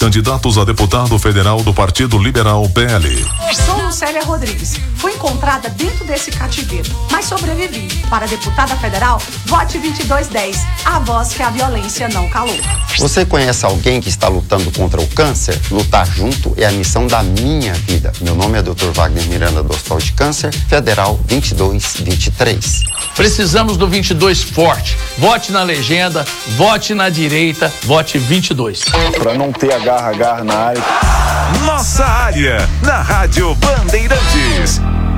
candidatos a deputado federal do Partido Liberal PL. Sou Lucélia Rodrigues. Fui encontrada dentro desse cativeiro, mas sobrevivi. Para deputada federal, vote 2210, a voz que a violência não calou. Você conhece alguém que está lutando contra o câncer? Lutar junto é a missão da minha vida. Meu nome é Dr. Wagner Miranda do Hospital de Câncer, Federal 2223. Precisamos do 22 forte. Vote na legenda, vote na direita, vote 22. Para não ter agarra na área. Nossa área, na Rádio Bandeirantes.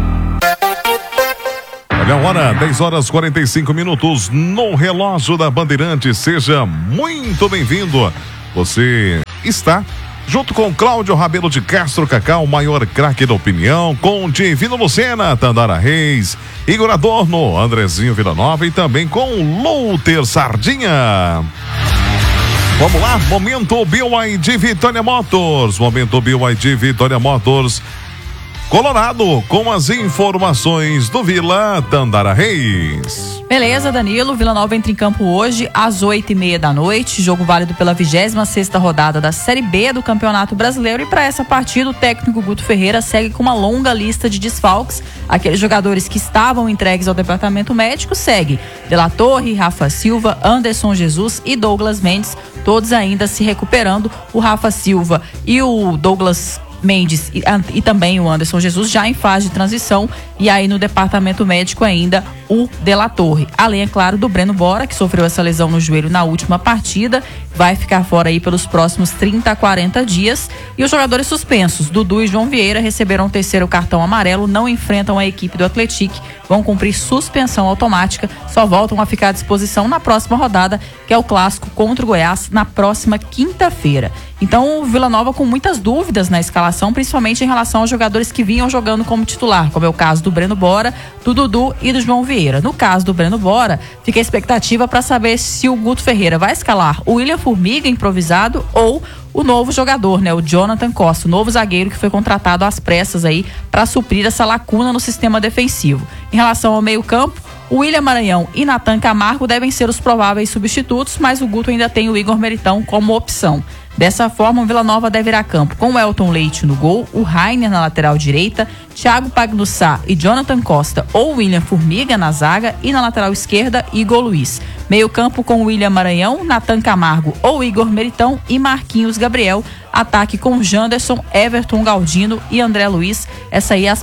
Olha a hora, 10 horas 45 minutos no relógio da Bandeirantes. Seja muito bem-vindo. Você está junto com Cláudio Rabelo de Castro Cacau, o maior craque da opinião, com Divino Lucena, Tandara Reis, Igor Adorno, Andrezinho Villanova e também com Louter Sardinha. Vamos lá, momento BYD Vitória Motors. Momento BYD Vitória Motors. Colorado, com as informações do Vila, Tandara Reis. Beleza, Danilo. Vila Nova entra em campo hoje às 8h30 da noite. Jogo válido pela 26ª rodada da Série B do Campeonato Brasileiro. E para essa partida, o técnico Guto Ferreira segue com uma longa lista de desfalques. Aqueles jogadores que estavam entregues ao departamento médico seguem De La Torre, Rafa Silva, Anderson Jesus e Douglas Mendes, todos ainda se recuperando. O Rafa Silva e o Douglas Mendes e também o Anderson Jesus já em fase de transição, e aí no departamento médico ainda o De La Torre, além, é claro, do Breno Bora, que sofreu essa lesão no joelho na última partida, vai ficar fora aí pelos próximos 30 a 40 dias, e os jogadores suspensos, Dudu e João Vieira, receberam o 3º cartão amarelo, não enfrentam a equipe do Atlético, vão cumprir suspensão automática, só voltam a ficar à disposição na próxima rodada, que é o clássico contra o Goiás, na próxima quinta-feira. Então, o Vila Nova com muitas dúvidas na escalação, principalmente em relação aos jogadores que vinham jogando como titular, como é o caso do Breno Bora, do Dudu e do João Vieira. No caso do Breno Bora, fica a expectativa para saber se o Guto Ferreira vai escalar o William Formiga improvisado ou o novo jogador, né, o Jonathan Costa, o novo zagueiro que foi contratado às pressas aí para suprir essa lacuna no sistema defensivo. Em relação ao meio-campo, o William Maranhão e Natan Camargo devem ser os prováveis substitutos, mas o Guto ainda tem o Igor Meritão como opção. Dessa forma, o Vila Nova deve ir a campo com o Elton Leite no gol, o Rainer na lateral direita, Thiago Pagnussá e Jonathan Costa ou William Formiga na zaga, e na lateral esquerda, Igor Luiz. Meio campo com William Maranhão, Natan Camargo ou Igor Meritão e Marquinhos Gabriel. Ataque com Janderson, Everton Galdino e André Luiz. Essa aí é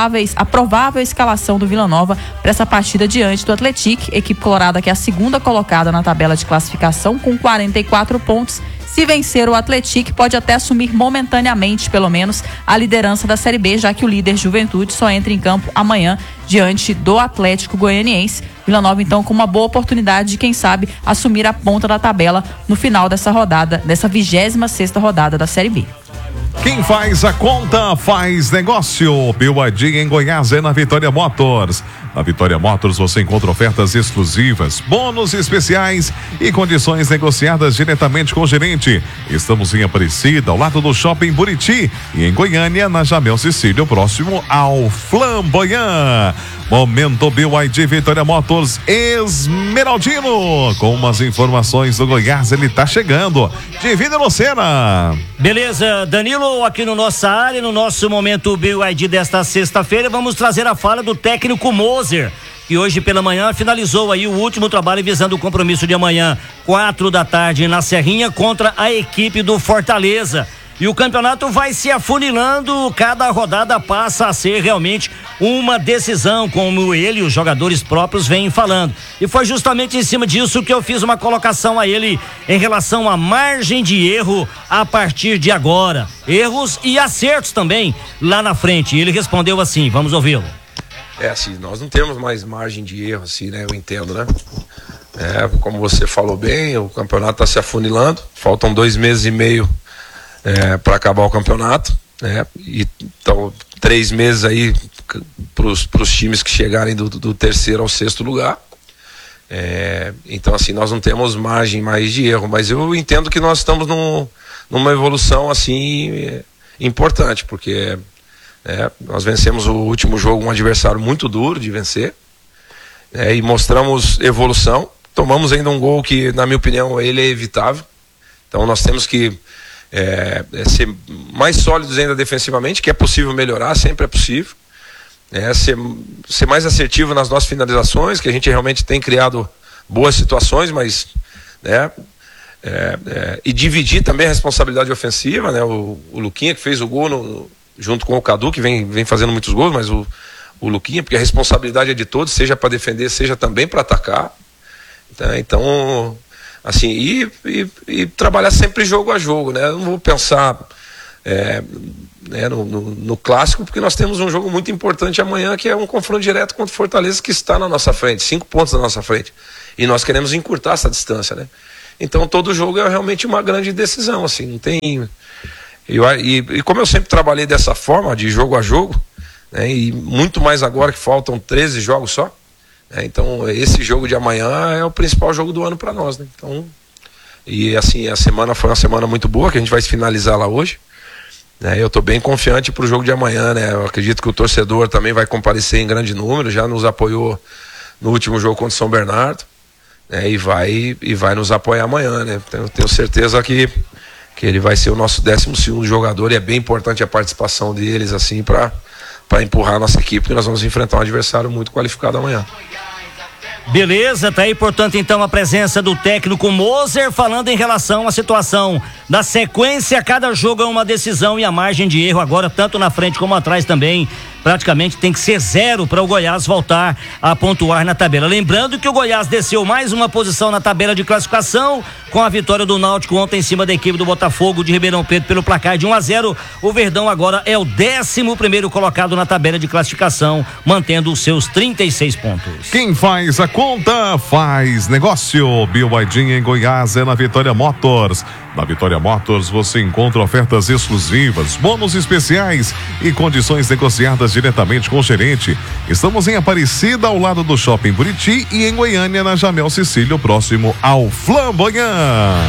a provável escalação do Vila Nova para essa partida diante do Atlético, equipe colorada que é a segunda colocada na tabela de classificação com 44 pontos. Se vencer o Atlético, pode até assumir momentaneamente, pelo menos, a liderança da Série B, já que o líder Juventude só entra em campo amanhã diante do Atlético Goianiense. Vila Nova, então, com uma boa oportunidade de, quem sabe, assumir a ponta da tabela no final dessa rodada, dessa 26ª rodada da Série B. Quem faz a conta faz negócio. BYD em Goiás é na Vitória Motors. Na Vitória Motors você encontra ofertas exclusivas, bônus especiais e condições negociadas diretamente com o gerente. Estamos em Aparecida, ao lado do Shopping Buriti, e em Goiânia, na Jamel Cecílio, próximo ao Flamboyant. Momento BYD Vitória Motors Esmeraldino. Com umas informações do Goiás, ele tá chegando. Divino Lucena. Beleza, Danilo, aqui no nossa área, no nosso momento BYD desta sexta-feira, vamos trazer a fala do técnico Moser, que hoje pela manhã finalizou aí o último trabalho visando o compromisso de amanhã, 4 da tarde, na Serrinha, contra a equipe do Fortaleza. E o campeonato vai se afunilando, cada rodada passa a ser realmente uma decisão, como ele e os jogadores próprios vêm falando. E foi justamente em cima disso que eu fiz uma colocação a ele em relação à margem de erro a partir de agora. Erros e acertos também lá na frente. E ele respondeu assim, vamos ouvi-lo. Assim, nós não temos mais margem de erro, assim, né? Eu entendo, né? Como você falou bem, o campeonato está se afunilando, faltam 2 meses e meio para acabar o campeonato, né? E então 3 meses aí para os times que chegarem do 3º ao 6º lugar. Então, assim, nós não temos margem mais de erro, mas eu entendo que nós estamos numa evolução assim importante, porque nós vencemos o último jogo, um adversário muito duro de vencer, e mostramos evolução. Tomamos ainda um gol que, na minha opinião, ele é evitável. Então nós temos que ser mais sólidos ainda defensivamente, que é possível melhorar, sempre é possível. Ser mais assertivo nas nossas finalizações, que a gente realmente tem criado boas situações, mas e dividir também a responsabilidade ofensiva, né? O Luquinha, que fez o gol junto com o Cadu, que vem fazendo muitos gols, mas o Luquinha, porque a responsabilidade é de todos, seja para defender, seja também para atacar. Então, assim, e trabalhar sempre jogo a jogo, né? Eu não vou pensar no clássico, porque nós temos um jogo muito importante amanhã, que é um confronto direto contra o Fortaleza, que está na nossa frente, 5 pontos na nossa frente, e nós queremos encurtar essa distância, né? Então todo jogo é realmente uma grande decisão, assim, não tem... E como eu sempre trabalhei dessa forma, de jogo a jogo, né, e muito mais agora que faltam 13 jogos só, né, então esse jogo de amanhã é o principal jogo do ano para nós, né? Então, e assim, a semana foi uma semana muito boa, que a gente vai finalizar lá hoje, né? Eu estou bem confiante para o jogo de amanhã, né? Eu acredito que o torcedor também vai comparecer em grande número, já nos apoiou no último jogo contra o São Bernardo, né? E vai nos apoiar amanhã, né? Tenho certeza que ele vai ser o nosso 12º jogador, e é bem importante a participação deles, assim, para empurrar a nossa equipe, porque nós vamos enfrentar um adversário muito qualificado amanhã. Beleza, tá aí, portanto, então, a presença do técnico Moser, falando em relação à situação da sequência. Cada jogo é uma decisão e a margem de erro agora, tanto na frente como atrás também, praticamente tem que ser 0 para o Goiás voltar a pontuar na tabela. Lembrando que o Goiás desceu mais uma posição na tabela de classificação com a vitória do Náutico ontem em cima da equipe do Botafogo de Ribeirão Preto pelo placar de 1-0. O Verdão agora é o 11º colocado na tabela de classificação, mantendo os seus 36 pontos. Quem faz a conta faz negócio. BYD em Goiás é na Vitória Motors. Na Vitória Motors você encontra ofertas exclusivas, bônus especiais e condições negociadas diretamente com o gerente. Estamos em Aparecida, ao lado do Shopping Buriti, e em Goiânia, na Jamel Cecílio, próximo ao Flamboyant.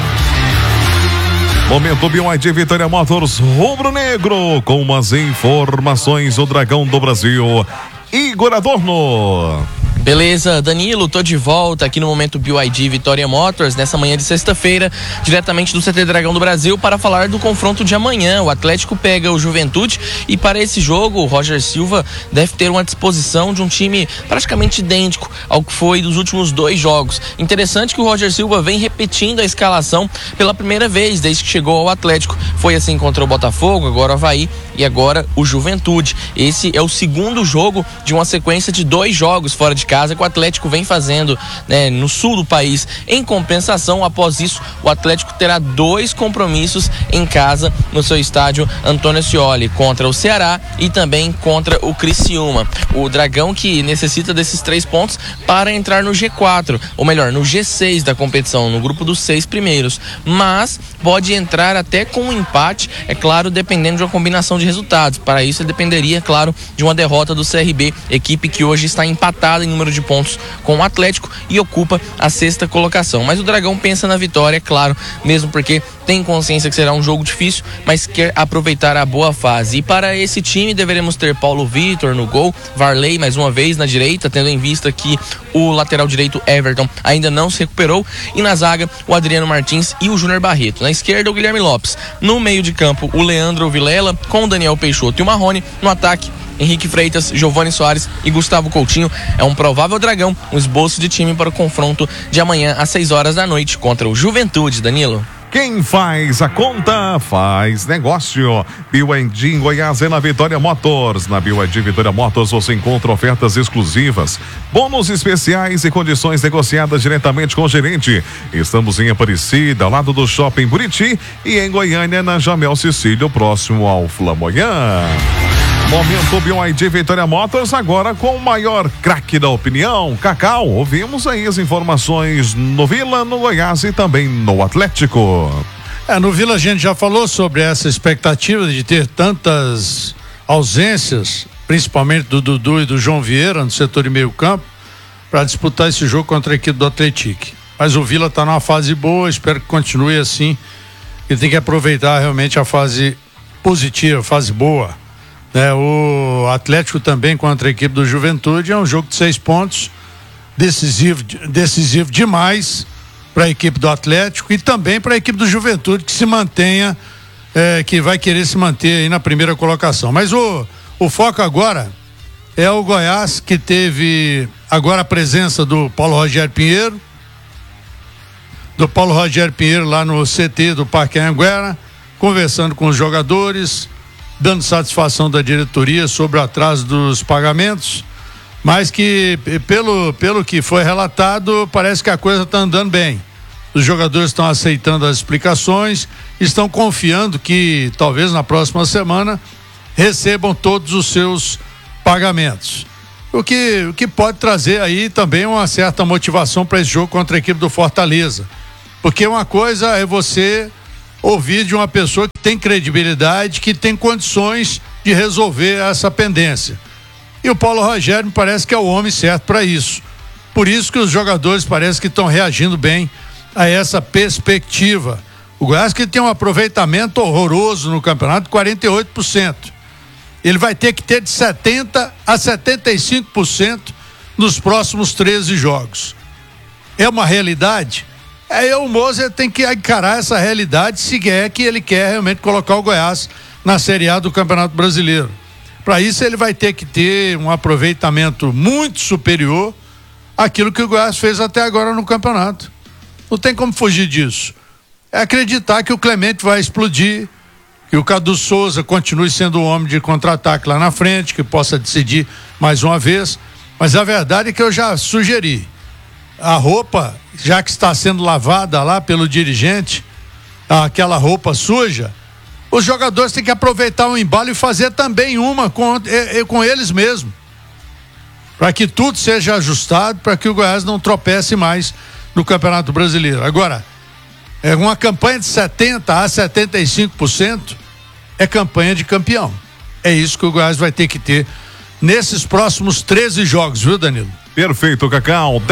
Momento BYD Vitória Motors rubro-negro, com umas informações do Dragão do Brasil, Igor Adorno. Beleza, Danilo, tô de volta aqui no Momento BYD Vitória Motors, nessa manhã de sexta-feira, diretamente do CT Dragão do Brasil, para falar do confronto de amanhã. O Atlético pega o Juventude, e para esse jogo o Roger Silva deve ter uma disposição de um time praticamente idêntico ao que foi dos últimos 2 jogos. Interessante que o Roger Silva vem repetindo a escalação pela primeira vez desde que chegou ao Atlético. Foi assim contra o Botafogo, agora o Avaí e agora o Juventude. Esse é o segundo jogo de uma sequência de 2 jogos fora de casa que o Atlético vem fazendo, né, no sul do país. Em compensação, após isso, o Atlético terá 2 compromissos em casa no seu estádio Antônio Ascioli, contra o Ceará e também contra o Criciúma. O Dragão, que necessita desses 3 pontos para entrar no G4, ou melhor, no G6 da competição, no grupo dos 6 primeiros, mas pode entrar até com um empate, é claro, dependendo de uma combinação de resultados. Para isso, dependeria, claro, de uma derrota do CRB, equipe que hoje está empatada em número de pontos com o Atlético e ocupa a 6ª colocação. Mas o Dragão pensa na vitória, é claro, mesmo porque tem consciência que será um jogo difícil, mas quer aproveitar a boa fase. E para esse time deveremos ter Paulo Vitor no gol, Varley mais uma vez na direita, tendo em vista que o lateral direito Everton ainda não se recuperou, e na zaga o Adriano Martins e o Júnior Barreto. Na esquerda o Guilherme Lopes, no meio de campo o Leandro Vilela com o Daniel Peixoto e o Marrone. No ataque, Henrique Freitas, Giovani Soares e Gustavo Coutinho. É um provável Dragão, um esboço de time para o confronto de amanhã às 6 horas da noite contra o Juventude, Danilo. Quem faz a conta faz negócio. BYD em Goiás é na Vitória Motors. Na BYD Vitória Motors você encontra ofertas exclusivas, bônus especiais e condições negociadas diretamente com o gerente. Estamos em Aparecida, ao lado do Shopping Buriti, e em Goiânia, na Jamel Cecílio, próximo ao Flamboyant. Momento BYD Vitória Motors, agora com o maior craque da opinião, Cacau. Ouvimos aí as informações no Vila, no Goiás e também no Atlético. No Vila a gente já falou sobre essa expectativa de ter tantas ausências, principalmente do Dudu e do João Vieira no setor de meio campo, para disputar esse jogo contra a equipe do Atlético. Mas o Vila está numa fase boa, espero que continue assim. Ele tem que aproveitar realmente a fase positiva, a fase boa. O Atlético também contra a equipe do Juventude é um jogo de 6 pontos, decisivo demais para a equipe do Atlético e também para a equipe do Juventude, que se mantenha que vai querer se manter aí na primeira colocação. Mas o foco agora é o Goiás, que teve agora a presença do Paulo Rogério Pinheiro, lá no CT do Parque Anhanguera, conversando com os jogadores, dando satisfação da diretoria sobre o atraso dos pagamentos, mas que pelo que foi relatado, parece que a coisa está andando bem. Os jogadores estão aceitando as explicações, estão confiando que talvez na próxima semana recebam todos os seus pagamentos. O que pode trazer aí também uma certa motivação para esse jogo contra a equipe do Fortaleza. Porque uma coisa é você ouvir de uma pessoa que tem credibilidade, que tem condições de resolver essa pendência. E o Paulo Rogério me parece que é o homem certo para isso. Por isso que os jogadores parece que estão reagindo bem a essa perspectiva. O Goiás, que tem um aproveitamento horroroso no campeonato, 48%. Ele vai ter que ter de 70% a 75% nos próximos 13 jogos. É uma realidade? O Moser tem que encarar essa realidade se é que ele quer realmente colocar o Goiás na Série A do Campeonato Brasileiro. Para isso ele vai ter que ter um aproveitamento muito superior àquilo que o Goiás fez até agora no campeonato. Não tem como fugir disso. É acreditar que o Clemente vai explodir, que o Cadu Souza continue sendo o homem de contra-ataque lá na frente, que possa decidir mais uma vez. Mas a verdade é que eu já sugeri. A roupa, já que está sendo lavada lá pelo dirigente, aquela roupa suja, os jogadores têm que aproveitar o embalo e fazer também uma com eles mesmos, para que tudo seja ajustado, para que o Goiás não tropece mais no Campeonato Brasileiro. Agora, uma campanha de 70% a 75% é campanha de campeão. É isso que o Goiás vai ter que ter nesses próximos 13 jogos, viu, Danilo? Perfeito, Cacau.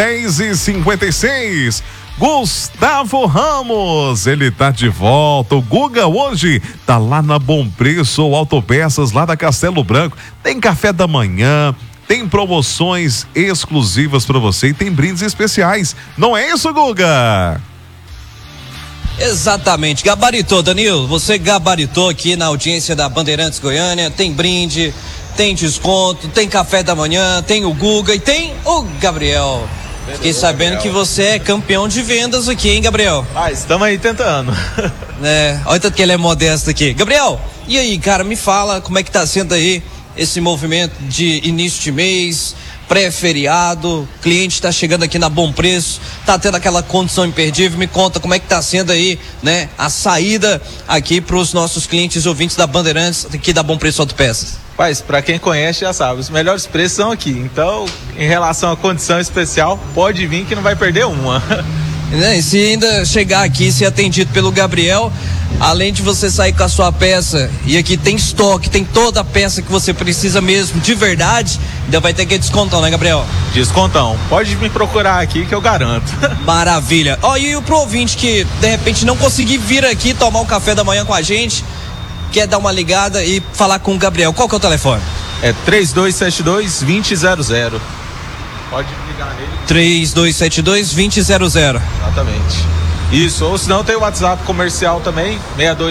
10h56. Gustavo Ramos, ele tá de volta. O Guga hoje tá lá na Bom Preço Autopeças, lá da Castelo Branco. Tem café da manhã, tem promoções exclusivas para você e tem brindes especiais. Não é isso, Guga? Exatamente, gabaritou, Danilo. Você gabaritou aqui na audiência da Bandeirantes Goiânia. Tem brinde, tem desconto, tem café da manhã, tem o Guga e tem o Gabriel. Fiquei sabendo que você é campeão de vendas aqui, hein, Gabriel? Estamos aí tentando. Olha tanto que ele é modesto aqui. Gabriel, e aí, cara, me fala como é que tá sendo aí esse movimento de início de mês, pré-feriado, cliente tá chegando aqui na Bom Preço, tá tendo aquela condição imperdível. Me conta como é que tá sendo aí, né, a saída aqui pros nossos clientes ouvintes da Bandeirantes, aqui da Bom Preço Autopeças. Para quem conhece já sabe, os melhores preços são aqui. Então, em relação à condição especial, pode vir que não vai perder uma. E se ainda chegar aqui e ser atendido pelo Gabriel, além de você sair com a sua peça, e aqui tem estoque, tem toda a peça que você precisa mesmo, de verdade, ainda vai ter que descontão, né, Gabriel? Descontão. Pode me procurar aqui que eu garanto. Maravilha. E pro ouvinte que, de repente, não conseguir vir aqui tomar um café da manhã com a gente, quer dar uma ligada e falar com o Gabriel, qual que é o telefone? É 3272-2000. Pode ligar nele. 3272-2000. Exatamente. Isso, ou se não tem o WhatsApp comercial também,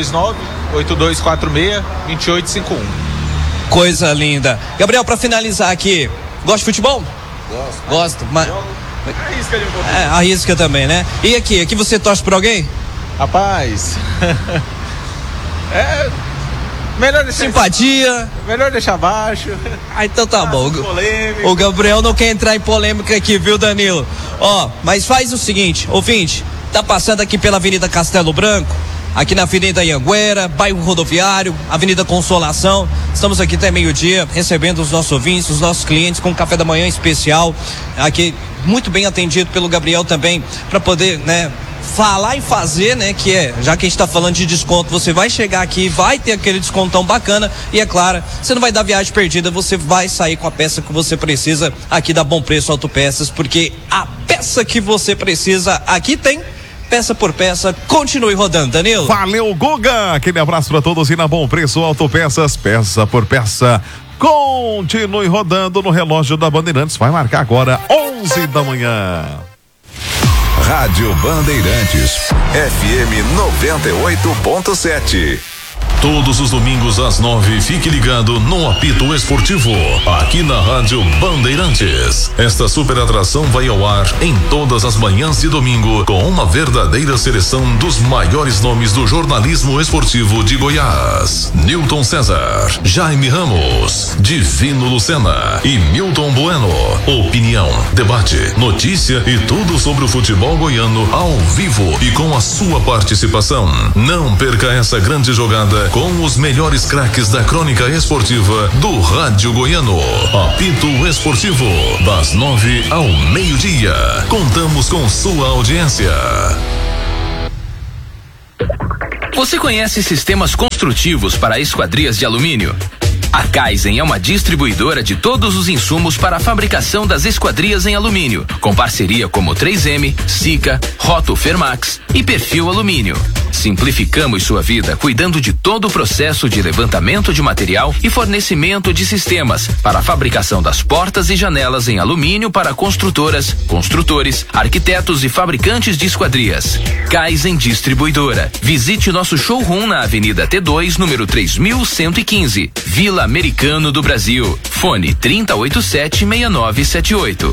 629-8246-2851. Coisa linda. Gabriel, pra finalizar aqui, gosta de futebol? Gosto. Mas... Arrisca ali um pouquinho. Arrisca também, né? E aqui você torce por alguém? Rapaz... melhor deixar simpatia. Melhor deixar baixo. Então tá bom. Polêmica. O Gabriel não quer entrar em polêmica aqui, viu, Danilo? Mas faz o seguinte, ouvinte, tá passando aqui pela Avenida Castelo Branco, aqui na Avenida Anhanguera, bairro Rodoviário, Avenida Consolação. Estamos aqui até meio-dia, recebendo os nossos ouvintes, os nossos clientes, com um café da manhã especial, aqui muito bem atendido pelo Gabriel também, para poder, né, falar e fazer, né, que já que a gente tá falando de desconto, você vai chegar aqui, vai ter aquele descontão bacana e, é claro, você não vai dar viagem perdida, você vai sair com a peça que você precisa aqui da Bom Preço Autopeças, porque a peça que você precisa aqui tem, peça por peça. Continue rodando, Danilo. Valeu, Guga, aquele abraço para todos e na Bom Preço Autopeças, peça por peça. Continue rodando no relógio da Bandeirantes, vai marcar agora 11 da manhã. Rádio Bandeirantes, FM 98.7. Todos os domingos às 9, fique ligado no Apito Esportivo, aqui na Rádio Bandeirantes. Esta super atração vai ao ar em todas as manhãs de domingo, com uma verdadeira seleção dos maiores nomes do jornalismo esportivo de Goiás. Newton César, Jaime Ramos, Divino Lucena e Milton Bueno. Opinião, debate, notícia e tudo sobre o futebol goiano ao vivo e com a sua participação. Não perca essa grande jogada com os melhores craques da crônica esportiva do Rádio Goiano. Apito Esportivo, das 9 ao meio-dia. Contamos com sua audiência. Você conhece sistemas construtivos para esquadrias de alumínio? A Kaizen é uma distribuidora de todos os insumos para a fabricação das esquadrias em alumínio, com parceria como 3M, Sika, Roto Fermax e Perfil Alumínio. Simplificamos sua vida cuidando de todo o processo de levantamento de material e fornecimento de sistemas para a fabricação das portas e janelas em alumínio para construtoras, construtores, arquitetos e fabricantes de esquadrias. Kaizen Distribuidora. Visite nosso showroom na Avenida T2, número 3115, Vila Americano do Brasil. Fone 3087-6978.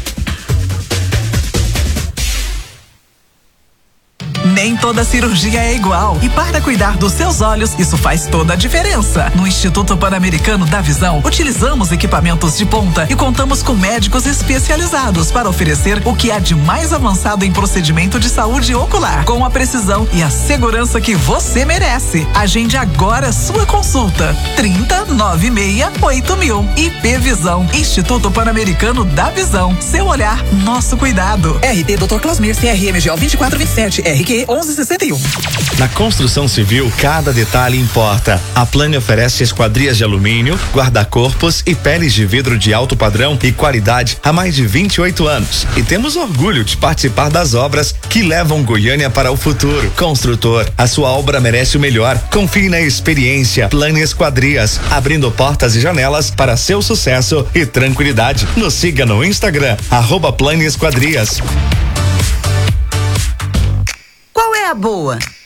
Nem toda cirurgia é igual. E para cuidar dos seus olhos, isso faz toda a diferença. No Instituto Pan-Americano da Visão, utilizamos equipamentos de ponta e contamos com médicos especializados para oferecer o que há de mais avançado em procedimento de saúde ocular, com a precisão e a segurança que você merece. Agende agora sua consulta. 3096-8000. IP Visão, Instituto Pan-Americano da Visão. Seu olhar, nosso cuidado. RT Dr. Clasmir, CRMGO 2427, RQ 1161. Na construção civil, cada detalhe importa. A Plane oferece esquadrias de alumínio, guarda-corpos e peles de vidro de alto padrão e qualidade há mais de 28 anos. E temos orgulho de participar das obras que levam Goiânia para o futuro. Construtor, a sua obra merece o melhor. Confie na experiência. Plane Esquadrias, abrindo portas e janelas para seu sucesso e tranquilidade. Nos siga no Instagram, @Plane Esquadrias. Qual é a boa?